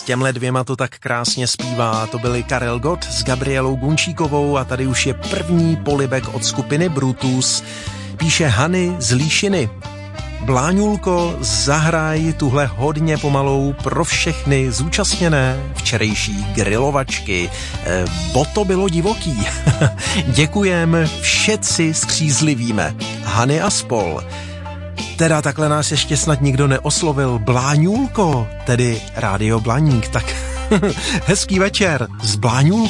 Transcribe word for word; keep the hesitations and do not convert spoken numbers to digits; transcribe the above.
Těmhle dvěma to tak krásně zpívá. To byli Karel Gott s Gabrielou Gunčíkovou a tady už je první polibek od skupiny Brutus. Píše Hany z Líšiny. Bláňulko, zahraj tuhle hodně pomalou pro všechny zúčastněné včerejší grilovačky. E, bo to bylo divoký. Děkujem, všetci skřízlivíme. Hany a spol. Teda takhle nás ještě snad nikdo neoslovil. Bláňulko, tedy Rádio Blaník. Tak hezký večer z Bláňulka.